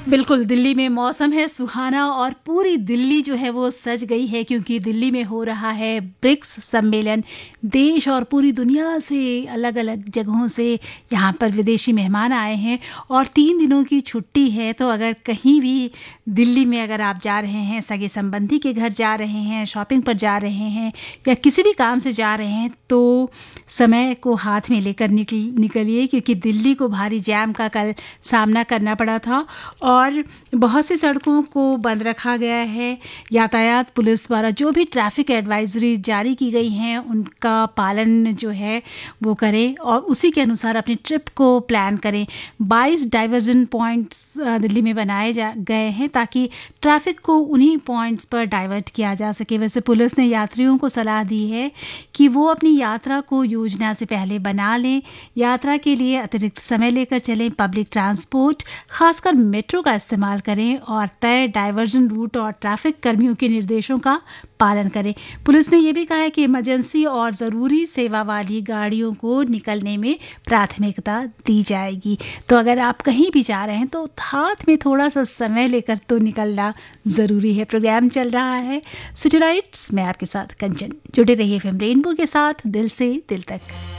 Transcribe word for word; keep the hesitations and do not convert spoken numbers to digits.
बिल्कुल, दिल्ली में मौसम है सुहाना और पूरी दिल्ली जो है वो सज गई है क्योंकि दिल्ली में हो रहा है ब्रिक्स सम्मेलन। देश और पूरी दुनिया से अलग-अलग जगहों से यहाँ पर विदेशी मेहमान आए हैं और तीन दिनों की छुट्टी है। तो अगर कहीं भी दिल्ली में अगर आप जा रहे हैं, सगे संबंधी के घर जा रहे हैं, शॉपिंग पर जा रहे हैं या किसी भी काम से जा रहे हैं तो समय को हाथ में लेकर निकल निकलिए क्योंकि दिल्ली को भारी जाम का कल सामना करना पड़ा था और बहुत सी सड़कों को बंद रखा गया है। यातायात पुलिस द्वारा जो भी ट्रैफिक एडवाइजरी जारी की गई हैं उनका पालन जो है वो करें और उसी के अनुसार अपनी ट्रिप को प्लान करें। बाईस डाइवर्जन पॉइंट्स दिल्ली में बनाए जा गए हैं ताकि ट्रैफिक को उन्हीं पॉइंट्स पर डाइवर्ट किया जा सके। वैसे पुलिस ने यात्रियों को सलाह दी है कि वो अपनी यात्रा को योजना से पहले बना लें, यात्रा के लिए अतिरिक्त समय लेकर चलें, पब्लिक ट्रांसपोर्ट खासकर मेट्रो का इस्तेमाल करें और तय डाइवर्जन रूट और ट्रैफिक कर्मियों के निर्देशों का पालन करें। पुलिस ने यह भी कहा है कि इमरजेंसी और ज़रूरी सेवा वाली गाड़ियों को निकलने में प्राथमिकता दी जाएगी। तो अगर आप कहीं भी जा रहे हैं तो हाथ में थोड़ा सा समय लेकर तो निकलना ज़रूरी है। प्रोग्राम चल रहा है सिटी लाइट्स में आपके साथ कंचन। जुड़े रहिए एफ एम रेनबो के साथ दिल से दिल तक।